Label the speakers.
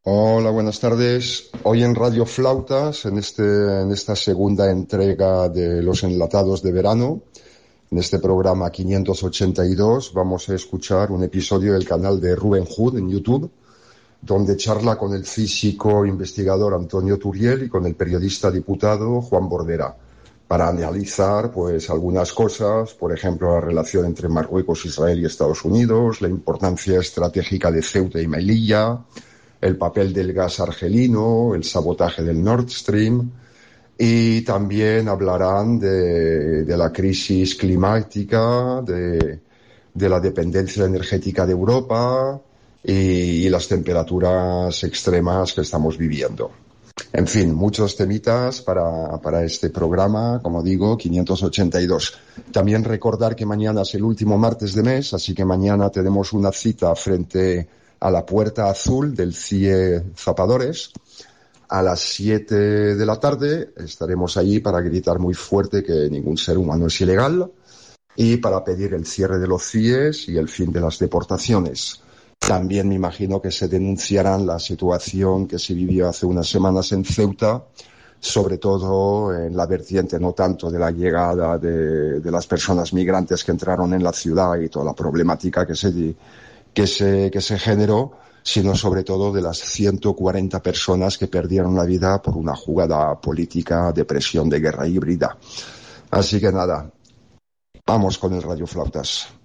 Speaker 1: Hola, buenas tardes. Hoy en Radio Flautas, en esta segunda entrega de Los Enlatados de Verano, en este programa 582, vamos a escuchar un episodio del canal de Rubén Hood en YouTube, donde charla con el físico investigador Antonio Turiel y con el periodista diputado Juan Bordera, para analizar pues algunas cosas, por ejemplo, la relación entre Marruecos, Israel y Estados Unidos, la importancia estratégica de Ceuta y Melilla, el papel del gas argelino, el sabotaje del Nord Stream, y también hablarán de la crisis climática, de la dependencia energética de Europa y las temperaturas extremas que estamos viviendo. En fin, muchos temitas para este programa, como digo, 582. También recordar que mañana es el último martes de mes, así que mañana tenemos una cita frente a la Puerta Azul del CIE Zapadores. A las 7 de la tarde estaremos allí para gritar muy fuerte que ningún ser humano es ilegal y para pedir el cierre de los CIEs y el fin de las deportaciones. También me imagino que se denunciarán la situación que se vivió hace unas semanas en Ceuta, sobre todo en la vertiente no tanto de la llegada de las personas migrantes que entraron en la ciudad y toda la problemática que se generó, sino sobre todo de las 140 personas que perdieron la vida por una jugada política de presión de guerra híbrida. Así que nada, vamos con el Radio Flautas.